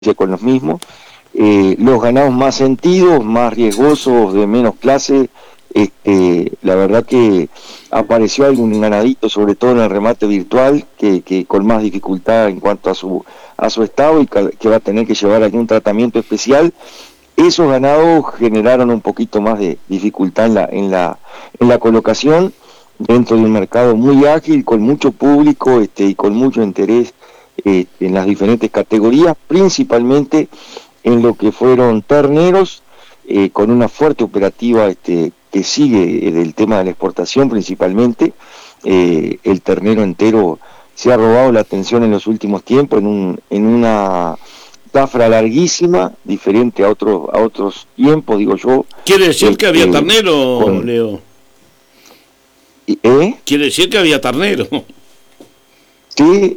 con los mismos. Los ganados más sentidos, más riesgosos, de menos clase, la verdad que apareció algún ganadito, sobre todo en el remate virtual, que con más dificultad en cuanto a su estado y que va a tener que llevar algún tratamiento especial. Esos ganados generaron un poquito más de dificultad en la colocación dentro de un mercado muy ágil, con mucho público y con mucho interés en las diferentes categorías, principalmente en lo que fueron terneros, con una fuerte operativa que sigue del tema de la exportación principalmente. El ternero entero se ha robado la atención en los últimos tiempos en una zafra larguísima, diferente a otros tiempos, digo yo. ¿Quiere decir que había ternero, Leo? ¿Quiere decir que había ternero? Sí,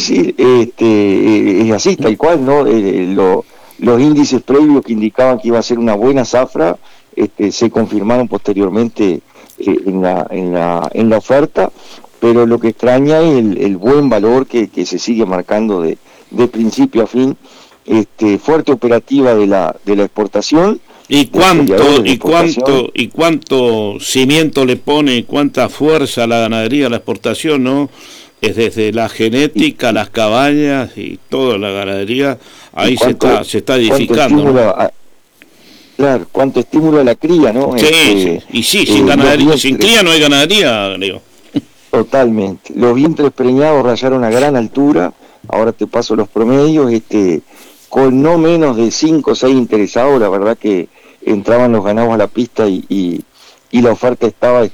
es así, tal cual, ¿no? Los índices previos que indicaban que iba a ser una buena zafra, se confirmaron posteriormente en la oferta, pero lo que extraña es el buen valor que se sigue marcando de principio a fin, fuerte operativa de la exportación. ¿Y cuánto cimiento le pone, cuánta fuerza a la ganadería, a la exportación, ¿no? Es desde la genética, las cabañas y toda la ganadería, ahí se está edificando, ¿no? Claro, cuánto estímulo a la cría, ¿no? Sí, sin ganadería, sin cría no hay ganadería, Leo. Totalmente. Los vientres preñados rayaron a gran altura, ahora te paso los promedios, con no menos de 5 o 6 interesados, la verdad que entraban los ganados a la pista y la oferta estaba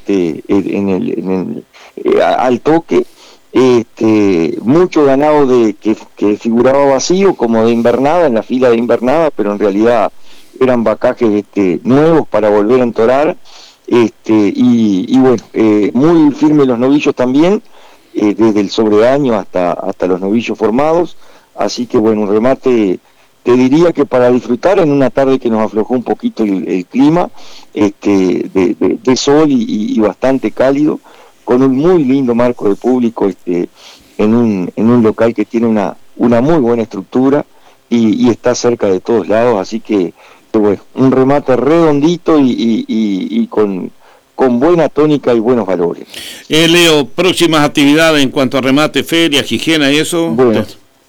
al toque. Mucho ganado que figuraba vacío, como de invernada, en la fila de invernada, pero en realidad eran vacajes nuevos para volver a entorar, y bueno, muy firmes los novillos también, desde el sobreaño hasta los novillos formados, así que bueno, un remate, te diría que para disfrutar en una tarde que nos aflojó un poquito el clima, de sol y bastante cálido, con un muy lindo marco de público, en un local que tiene una muy buena estructura y está cerca de todos lados, así que bueno, un remate redondito y con buena tónica y buenos valores. Leo, próximas actividades en cuanto a remate, ferias, higiene y eso. Bueno,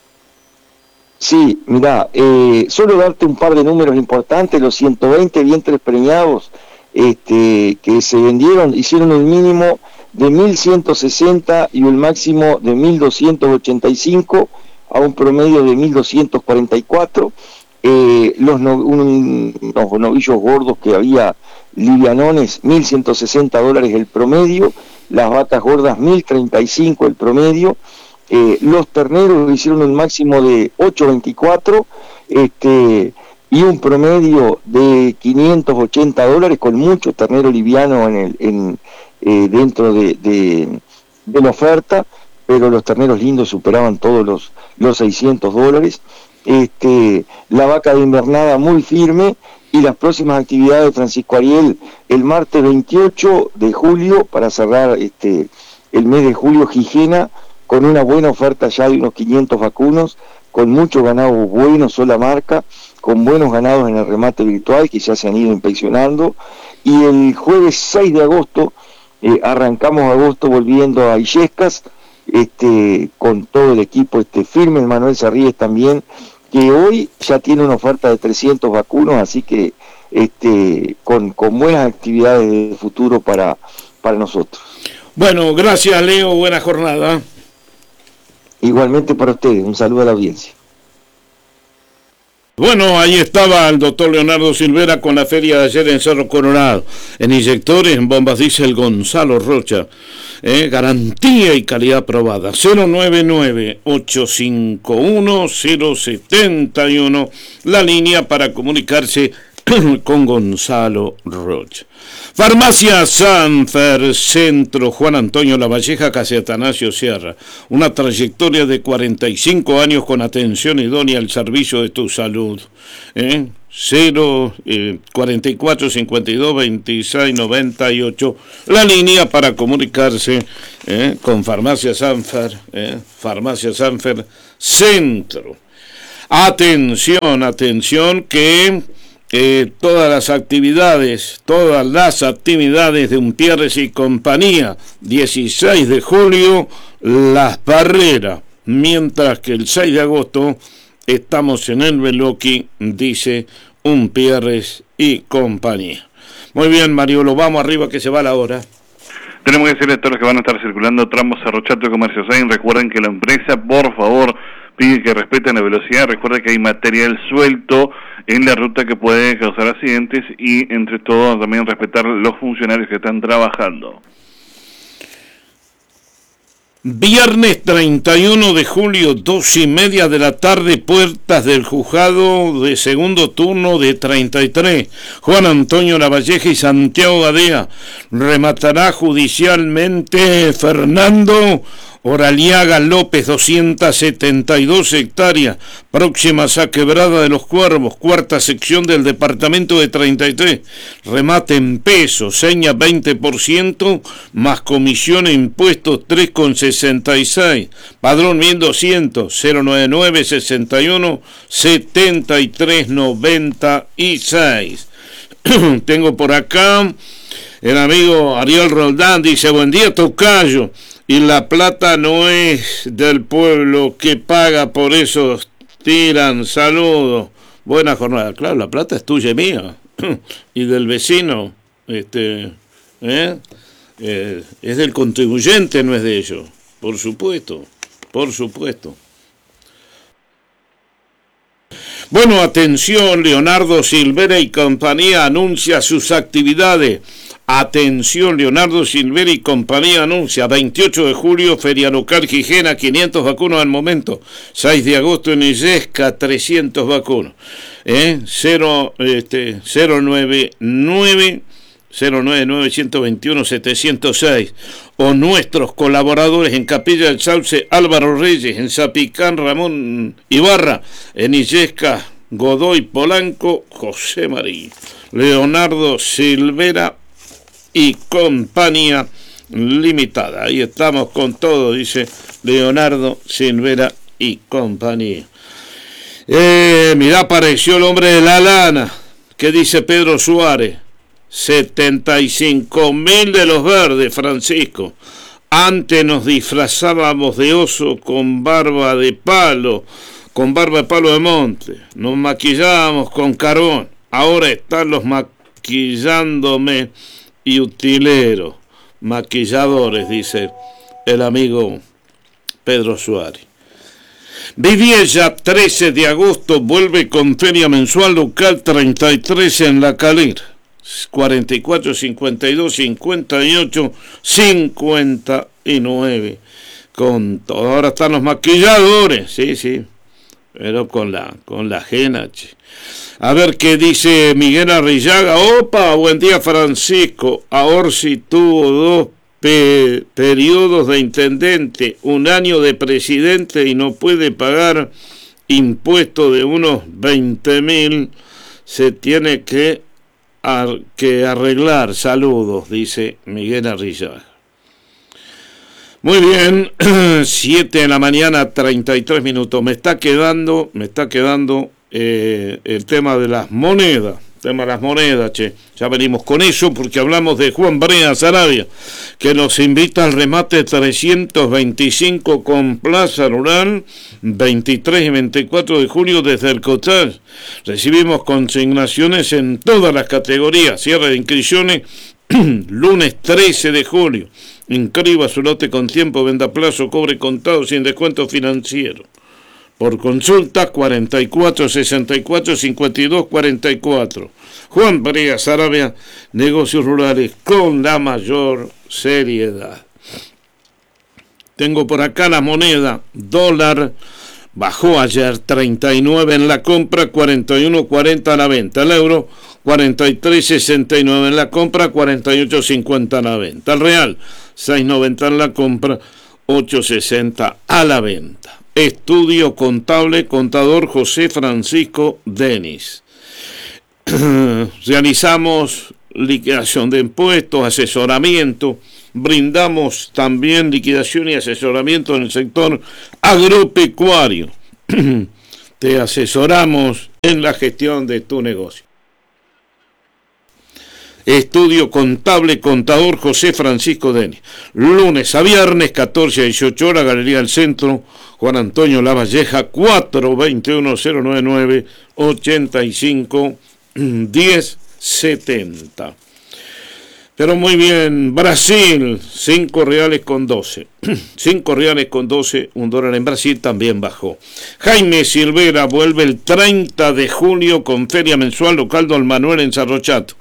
sí, mirá, solo darte un par de números importantes: los 120 vientres preñados que se vendieron, hicieron un mínimo de 1.160 y un máximo de 1.285 a un promedio de 1.244. Los novillos gordos que había, livianones, $1.160 el promedio, las vacas gordas 1.035 el promedio, los terneros hicieron un máximo de 8.24, y un promedio de $580, con mucho ternero liviano dentro de la oferta, pero los terneros lindos superaban todos los $600. La vaca de invernada muy firme, y las próximas actividades de Francisco Ariel el martes 28 de julio, para cerrar el mes de julio, Gijena, con una buena oferta ya de unos 500 vacunos, con mucho ganado bueno, sola marca, con buenos ganados en el remate virtual que ya se han ido inspeccionando. Y el jueves 6 de agosto, arrancamos agosto volviendo a Illescas, con todo el equipo firme, Manuel Sarríes también, que hoy ya tiene una oferta de 300 vacunos, así que con buenas actividades de futuro para nosotros. Bueno, gracias, Leo, buena jornada. Igualmente para ustedes, un saludo a la audiencia. Bueno, ahí estaba el doctor Leonardo Silvera con la feria de ayer en Cerro Coronado. En inyectores, en bombas diésel, Gonzalo Rocha. Garantía y calidad probada. 099-851-071, la línea para comunicarse con Gonzalo Rocha. Farmacia Sanfer, Centro Juan Antonio Lavalleja, casi Atanasio Sierra. Una trayectoria de 45 años con atención idónea al servicio de tu salud. 44 52 26 98, la línea para comunicarse con Farmacia Sanfer, Farmacia Sanfer Centro. Atención que todas las actividades de Umpierres y compañía, 16 de julio, Las Barreras, mientras que el 6 de agosto estamos en el Beloki, dice Umpierres y compañía. Muy bien, Mariolo, vamos arriba que se va la hora. Tenemos que decirle a todos los que van a estar circulando tramos Cerro Chato y Comercio Sain, recuerden que la empresa, por favor, pide que respeten la velocidad. Recuerden que hay material suelto en la ruta que puede causar accidentes y, entre todo, también respetar los funcionarios que están trabajando. Viernes 31 de julio, 2:30 de la tarde, puertas del juzgado de segundo turno de 33. Juan Antonio Lavalleja y Santiago Gadea. Rematará judicialmente Fernando Oraliaga López, 272 hectáreas, próximas a Quebrada de los Cuervos, cuarta sección del departamento de 33. Remate en pesos, seña 20%, más comisión e impuestos 3,66. Padrón 1200 099 61 73 96. Tengo por acá el amigo Ariel Roldán, dice: buen día, tocayo. Y la plata no es del pueblo que paga, por eso tiran. Saludos. Buena jornada. Claro, la plata es tuya y mía. Y del vecino. Es del contribuyente, no es de ellos. Por supuesto. Bueno, atención, Leonardo Silvera y compañía anuncia sus actividades. Atención, Leonardo Silvera y compañía anuncia 28 de julio, Feria Local Gijena, 500 vacunos al momento. 6 de agosto en Illesca, 300 vacunos. 099 121 706. O nuestros colaboradores en Capilla del Sauce, Álvaro Reyes, en Zapicán, Ramón Ibarra, en Illesca, Godoy Polanco, José María. Leonardo Silvera y compañía limitada. Ahí estamos con todo, dice Leonardo Silvera y compañía. Mirá, apareció el hombre de la lana. ¿Qué dice Pedro Suárez? 75.000 de los verdes, Francisco. Antes nos disfrazábamos de oso con barba de palo de monte. Nos maquillábamos con carbón. Ahora están los maquillándome y utileros, maquilladores, dice el amigo Pedro Suárez. Viviella, 13 de agosto, vuelve con feria mensual local 33 en La Calera. 44, 52, 58, 59. Con todo, ahora están los maquilladores, sí, pero con la ajena, che. A ver qué dice Miguel Arrillaga. Opa, buen día, Francisco. Ahorsi tuvo 2 periodos de intendente, 1 año de presidente y no puede pagar impuestos de unos 20.000. Se tiene que arreglar. Saludos, dice Miguel Arrillaga. Muy bien, 7 de la mañana, 33 minutos. Me está quedando el tema de las monedas. Che. Ya venimos con eso porque hablamos de Juan Brea Sarabia, que nos invita al remate 325 con Plaza Rural, 23 y 24 de julio desde el Cotal. Recibimos consignaciones en todas las categorías. Cierre de inscripciones lunes 13 de julio. Inscriba su lote con tiempo, venda a plazo, cobre contado sin descuento financiero. Por consulta 44 64 52 44. Juan Brea Sarabia, negocios rurales con la mayor seriedad. Tengo por acá la moneda. Dólar bajó ayer 39 en la compra, 41.40 en la venta. El euro 43.69 en la compra, 48.50 en la venta. El real 6.90 en la compra, 8.60 a la venta. Estudio contable, contador José Francisco Denis. Realizamos liquidación de impuestos, asesoramiento, brindamos también liquidación y asesoramiento en el sector agropecuario. Te asesoramos en la gestión de tu negocio. Estudio Contable Contador José Francisco Deni. Lunes a viernes, 14 a 18 horas, Galería del Centro, Juan Antonio Lavalleja, 421-099-85-1070. Pero muy bien, Brasil, 5 reales con 12. 5 reales con 12, $1 en Brasil también bajó. Jaime Silvera vuelve el 30 de julio con feria mensual local Don Manuel en Cerro Chato.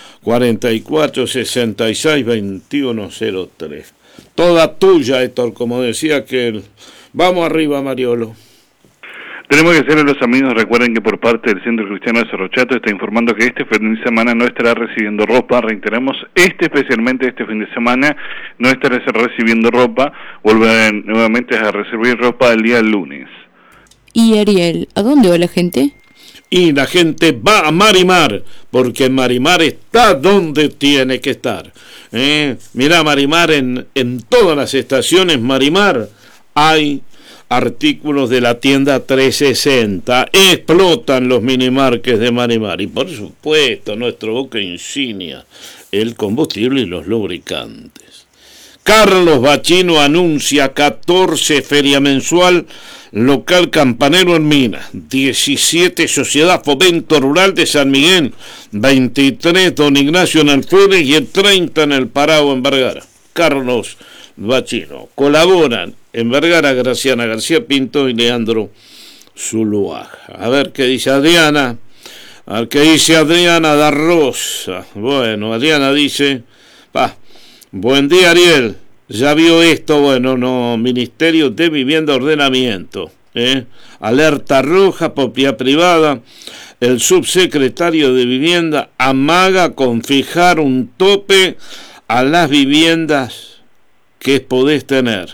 44-66-2103. Toda tuya, Héctor, como decía aquel. Vamos arriba, Mariolo. Tenemos que hacerle a los amigos, recuerden que por parte del Centro Cristiano de Cerro Chato está informando que este fin de semana no estará recibiendo ropa, reiteramos, especialmente este fin de semana no estará recibiendo ropa, volverán nuevamente a recibir ropa el día lunes. Y Ariel, ¿a dónde va la gente? Y la gente va a Marimar, porque Marimar está donde tiene que estar. Mirá, Marimar, en todas las estaciones Marimar hay artículos de la tienda 360, explotan los minimarques de Marimar y por supuesto nuestro buque insignia, el combustible y los lubricantes. Carlos Bachino anuncia 14 feria mensual local Campanero en Minas, 17 Sociedad Fomento Rural de San Miguel, 23 Don Ignacio en Alférez y el 30 en el Parao en Vergara. Carlos Bachino. Colaboran en Vergara Graciana García Pinto y Leandro Zuluaga. A ver qué dice Adriana. A ver qué dice Adriana da Rosa. Bueno, Adriana dice, buen día, Ariel. Ya vio esto, bueno, no, Ministerio de Vivienda Ordenamiento. Alerta roja, propiedad privada. El subsecretario de Vivienda amaga con fijar un tope a las viviendas que podés tener.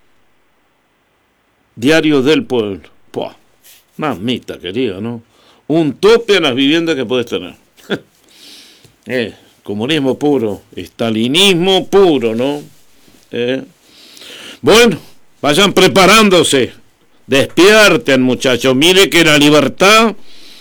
Diario del Pueblo. Mamita querida, ¿no? Un tope a las viviendas que podés tener. Comunismo puro, estalinismo puro, ¿no? Bueno, vayan preparándose. Despierten, muchachos. Mire que la libertad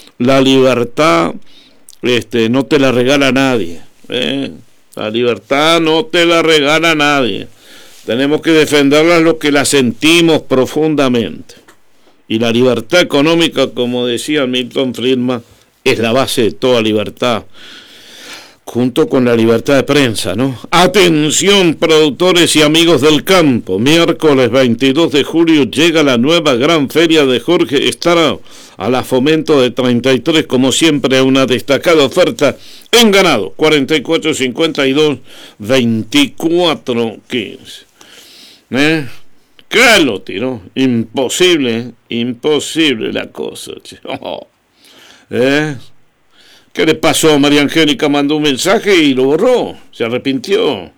no te la regala nadie. La libertad no te la regala nadie. Tenemos que defenderla los que la sentimos profundamente. Y la libertad económica, como decía Milton Friedman, es la base de toda libertad, junto con la libertad de prensa, ¿no? Atención, productores y amigos del campo. Miércoles 22 de julio llega la nueva gran feria de Jorge Estará a la Fomento de 33, como siempre, una destacada oferta en ganado, 44-52-24-15. ¿Qué lo tiró? Imposible la cosa. ¿Qué le pasó? María Angélica mandó un mensaje y lo borró, se arrepintió.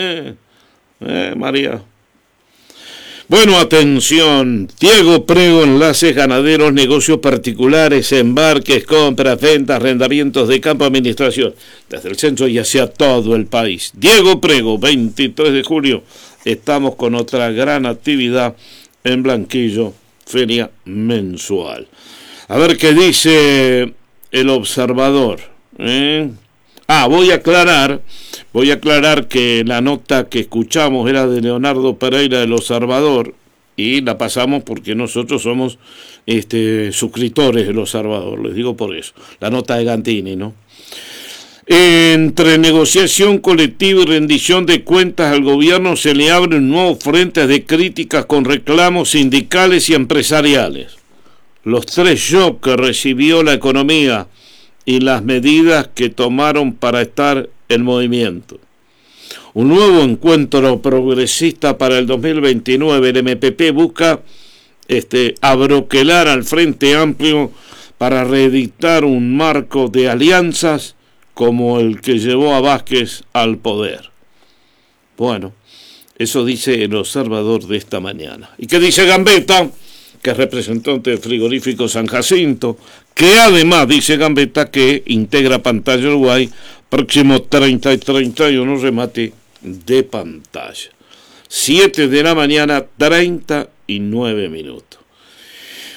María. Bueno, atención, Diego Prego, enlaces ganaderos, negocios particulares, embarques, compras, ventas, arrendamientos de campo, administración, desde el centro y hacia todo el país. Diego Prego, 23 de julio, estamos con otra gran actividad en Blanquillo, feria mensual. A ver qué dice el Observador. Voy a aclarar que la nota que escuchamos era de Leonardo Pereira del Observador y la pasamos porque nosotros somos suscriptores del Observador, les digo por eso, la nota de Gantini, ¿no? Entre negociación colectiva y rendición de cuentas al gobierno se le abren nuevos frentes de críticas con reclamos sindicales y empresariales. Los 3 shocks que recibió la economía y las medidas que tomaron para estar en movimiento. Un nuevo encuentro progresista para el 2029. El MPP busca abroquelar al Frente Amplio para reeditar un marco de alianzas como el que llevó a Vázquez al poder. Bueno, eso dice el Observador de esta mañana. ¿Y qué dice Gambetta, que es representante del frigorífico San Jacinto, que además dice Gambetta que integra Pantalla Uruguay, próximo 30 y 31 remate de pantalla. 7 de la mañana, 39 minutos.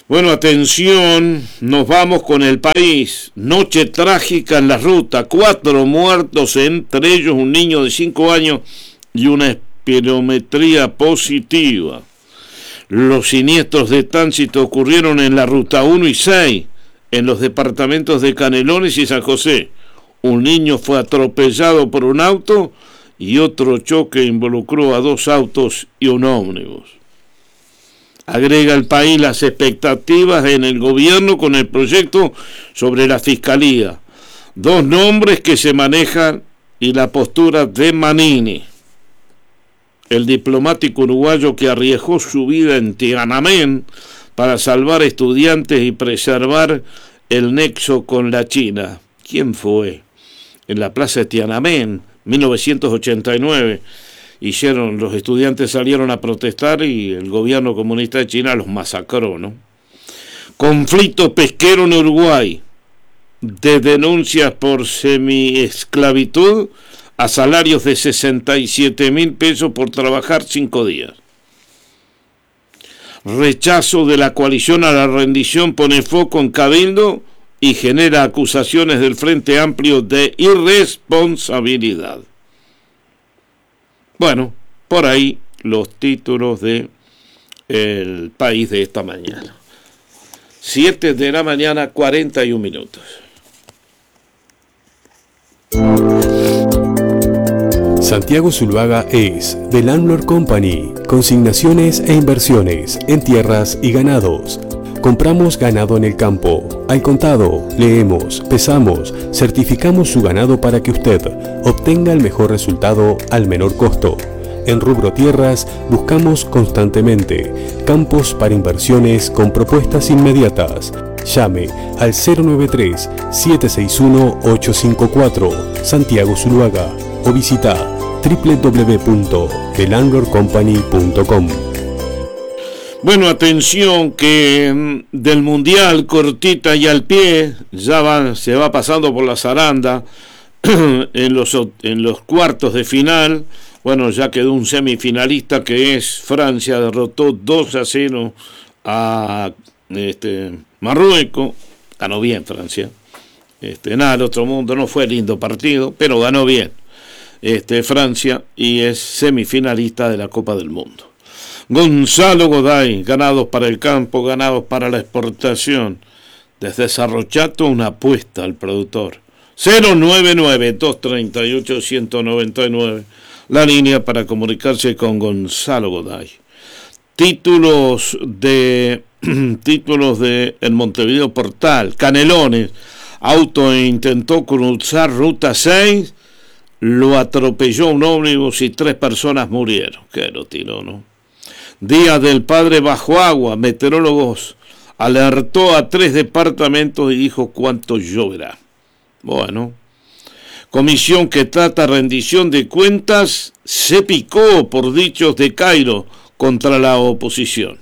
Bueno, atención, nos vamos con El País. Noche trágica en la ruta, 4 muertos, entre ellos un niño de 5 años y una espirometría positiva. Los siniestros de tránsito ocurrieron en la ruta 1 y 6, en los departamentos de Canelones y San José. Un niño fue atropellado por un auto y otro choque involucró a 2 autos y un ómnibus. Agrega El País las expectativas en el gobierno con el proyecto sobre la fiscalía. 2 nombres que se manejan y la postura de Manini. El diplomático uruguayo que arriesgó su vida en Tiananmen para salvar estudiantes y preservar el nexo con la China. ¿Quién fue? En la plaza de Tiananmen, 1989. Los estudiantes salieron a protestar y el gobierno comunista de China los masacró, ¿no? Conflicto pesquero en Uruguay, de denuncias por semiesclavitud a salarios de 67.000 pesos por trabajar 5 días. Rechazo de la coalición a la rendición pone foco en Cabildo y genera acusaciones del Frente Amplio de irresponsabilidad. Bueno, por ahí los títulos de El País de esta mañana. 7 de la mañana, 41 minutos. Santiago Zuluaga es The Landlord Company, consignaciones e inversiones en tierras y ganados. Compramos ganado en el campo, al contado, leemos, pesamos, certificamos su ganado para que usted obtenga el mejor resultado al menor costo. En rubro tierras buscamos constantemente campos para inversiones con propuestas inmediatas. Llame al 093-761-854 Santiago Zuluaga o visita www.thelandlordcompany.com. Bueno, atención que del Mundial cortita y al pie, se va pasando por la zaranda en los cuartos de final. Bueno, ya quedó un semifinalista que es Francia, derrotó 2-0 a Marruecos, ganó bien Francia. Nada, el otro mundo, no fue lindo partido, pero ganó bien Francia y es semifinalista de la Copa del Mundo. Gonzalo Goday, ganados para el campo, ganados para la exportación. Desde Sarrochato, una apuesta al productor. 099-238-199, la línea para comunicarse con Gonzalo Goday. Títulos de El Montevideo Portal. Canelones, auto intentó cruzar ruta 6, lo atropelló un ómnibus y 3 personas murieron. Que lo tiró, ¿no? Día del Padre bajo agua, meteorólogos alertó a 3 departamentos y dijo cuánto lloverá. Bueno, comisión que trata rendición de cuentas se picó por dichos de Cairo contra la oposición.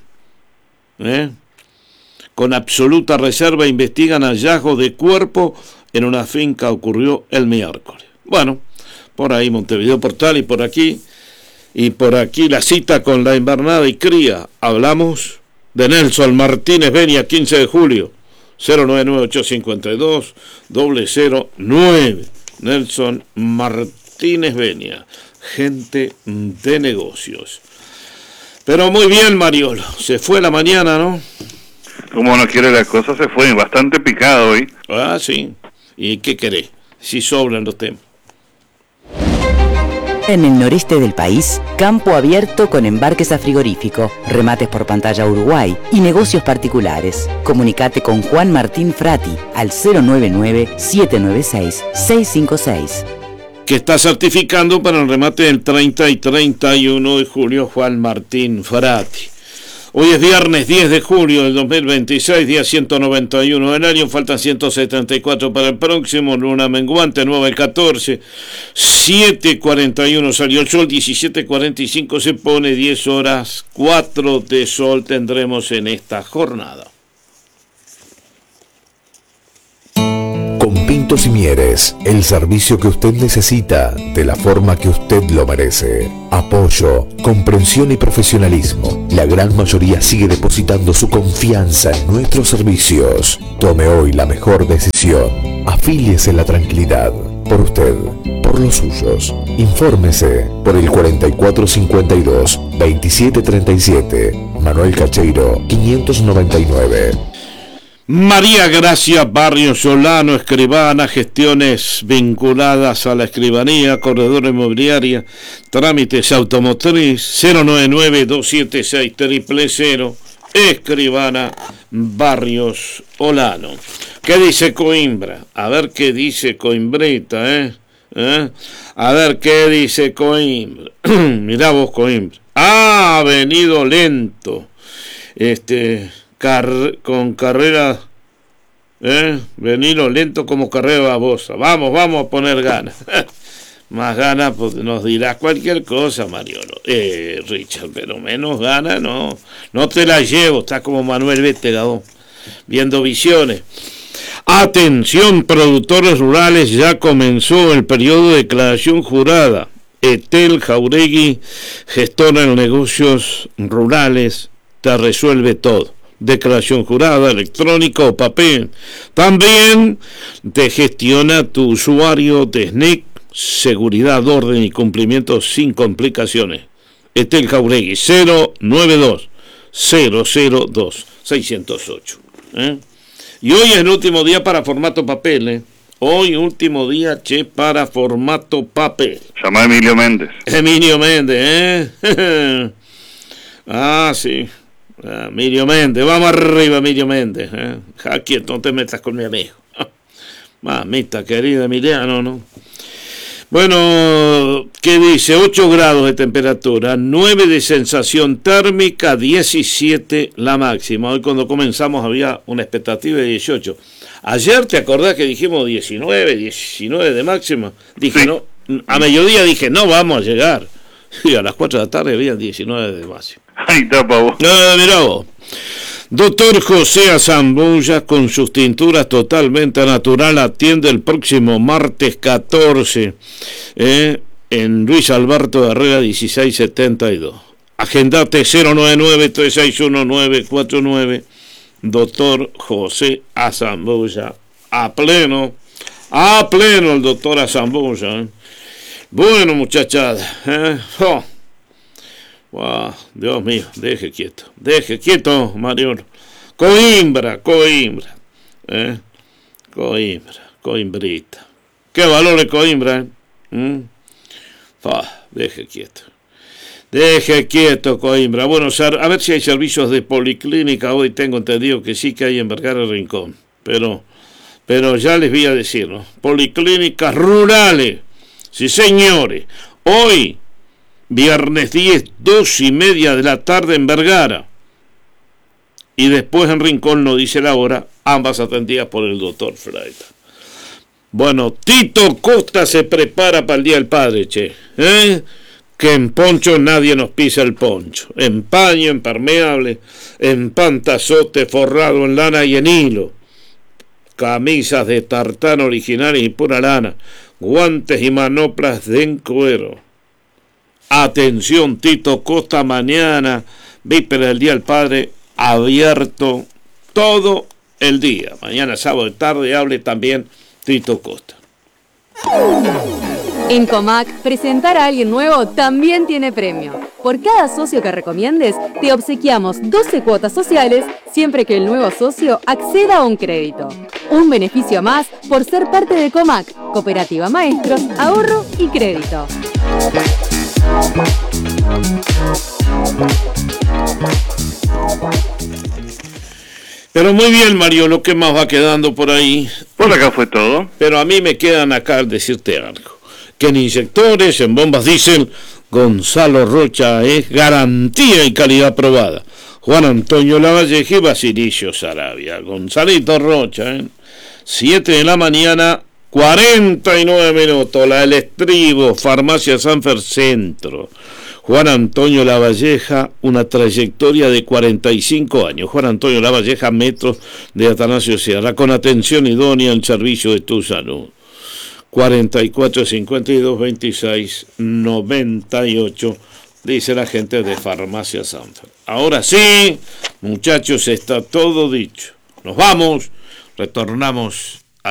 Con absoluta reserva investigan hallazgos de cuerpo en una finca, ocurrió el miércoles. Bueno, por ahí Montevideo Portal y por aquí la cita con la invernada y cría. Hablamos de Nelson Martínez Benia, 15 de julio, 099-852-009. Nelson Martínez Benia, gente de negocios. Pero muy bien, Mariolo, se fue la mañana, ¿no? Como no quiere la cosa, se fue bastante picado hoy. Ah, sí. ¿Y qué querés? Si sobran los temas. En el noreste del país, campo abierto con embarques a frigorífico, remates por pantalla Uruguay y negocios particulares. Comunicate con Juan Martín Frati al 099-796-656. Que está certificando para el remate del 30 y 31 de julio Juan Martín Frati. Hoy es viernes 10 de julio del 2026, día 191 del año, faltan 174 para el próximo, luna menguante, 9:14, 7:41 salió el sol, 17:45 se pone, 10 horas, 4 de sol tendremos en esta jornada. Pintos y Mieres, el servicio que usted necesita de la forma que usted lo merece. Apoyo, comprensión y profesionalismo. La gran mayoría sigue depositando su confianza en nuestros servicios. Tome hoy la mejor decisión. Afíliese en la tranquilidad. Por usted, por los suyos. Infórmese por el 4452-2737. Manuel Cacheiro, 599. María Gracia Barrio Solano, escribana, gestiones vinculadas a la escribanía, corredora inmobiliaria, trámites automotriz, 099-276-000, escribana Barrios Solano. ¿Qué dice Coimbra? A ver qué dice Coimbrita, A ver qué dice Coimbra. Mirá vos, Coimbra. Ha venido lento. Con carrera, venido lento como carrera babosa. Vamos a poner ganas. Más ganas, pues nos dirás cualquier cosa, Mariolo. Richard, pero menos ganas no te la llevo. Está como Manuel Bétega, viendo visiones. Atención, productores rurales, ya comenzó el periodo de declaración jurada. Etel Jauregui, gestora en negocios rurales, te resuelve todo. Declaración jurada, electrónica o papel. También te gestiona tu usuario de SNIC, seguridad, orden y cumplimiento sin complicaciones. Etel Jauregui, 092-002-608. Y hoy es el último día para formato papel, Hoy último día, para formato papel. Llama a Emilio Méndez. Emilio Méndez, sí. Emilio Méndez, vamos arriba, Emilio Méndez. Aquí no te metas con mi amigo. Mamita querida, Emiliano, ¿no? Bueno, ¿qué dice? 8 grados de temperatura, 9 de sensación térmica, 17 la máxima. Hoy cuando comenzamos había una expectativa de 18. Ayer, ¿te acordás que dijimos 19 de máxima? Dije, sí. No, a mediodía dije, no vamos a llegar. Y a las 4 de la tarde había 19 de máxima. Ahí está, pavo. Mirá vos. Doctor José Azambulla, con sus tinturas totalmente natural, atiende el próximo martes 14 en Luis Alberto Herrera 1672. Agendate 099-361-949. Doctor José Azambulla, a pleno el doctor Azambulla. Bueno, muchachada, Wow, Dios mío, deje quieto, Mariano. Coimbrita. ¿Qué valor Coimbra? Deje quieto, Coimbra. Bueno, a ver si hay servicios de policlínica. Hoy tengo entendido que sí que hay en Vergara Rincón. Pero ya les voy a decir, ¿no? Policlínicas rurales. Sí, señores. Hoy, viernes 10, 2:30 de la tarde en Vergara. Y después en Rincón, no dice la hora, ambas atendidas por el doctor Freita. Bueno, Tito Costa se prepara para el Día del Padre, che. Que en poncho nadie nos pisa el poncho. En paño, en permeable, en pantazote forrado en lana y en hilo. Camisas de tartán originales y pura lana. Guantes y manoplas de cuero. Atención, Tito Costa, mañana, víspera del Día del Padre, abierto todo el día. Mañana, sábado de tarde, hable también Tito Costa. En Comac, presentar a alguien nuevo también tiene premio. Por cada socio que recomiendes, te obsequiamos 12 cuotas sociales siempre que el nuevo socio acceda a un crédito. Un beneficio más por ser parte de Comac, Cooperativa Maestros, Ahorro y Crédito. Pero muy bien, Mario, lo que más va quedando por ahí. Por acá fue todo. Pero a mí me quedan acá al decirte algo. Que en inyectores, en bombas diésel, Gonzalo Rocha es garantía y calidad probada. Juan Antonio Lavalleja y Basilicio Sarabia. Gonzalito Rocha, 7 de la mañana, 49 minutos. La del Estribo, Farmacia Sanfer Centro. Juan Antonio Lavalleja, una trayectoria de 45 años. Juan Antonio Lavalleja, metros de Atanasio Sierra, con atención idónea al servicio de tu salud. 44 52 26 98, dice la gente de Farmacia Sanfer. Ahora sí, muchachos, está todo dicho. Nos vamos, retornamos